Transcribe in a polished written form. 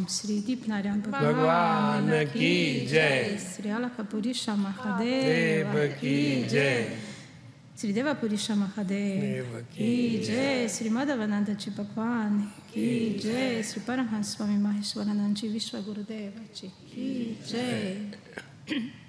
श्री दीपनारायण भगवान की जय। श्री अलकापुरुष महादेव की जय। श्री देवापुरुष महादेव की जय। श्री माधवानंद जी भगवान की जय। श्री परमहंस स्वामी महेश्वरानंद जी विश्व गुरुदेव जी की जय।